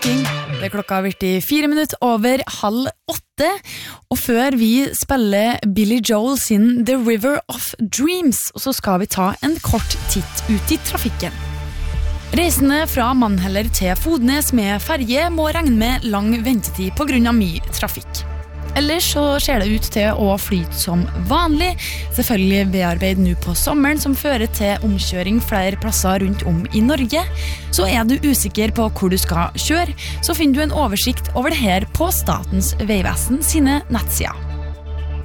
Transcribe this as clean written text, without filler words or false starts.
Walking. Det klokka har vært i 4 minutter over 7:30, og før vi spiller Billy Joel sin The River of Dreams, så skal vi ta en kort titt ut i trafikken. Reisende fra Mannheller til Fodnes med ferje må regne med lang ventetid på grunn av mye trafikk. Ellers så ser det ut til å flyte som vanlig. Selvfølgelig bearbeid nå på sommeren som fører til omkjøring flere plasser rundt om i Norge. Så er du usikker på hvor du skal kjøre, så finner du en oversikt over det her på Statens Vegvesen sine nettsider.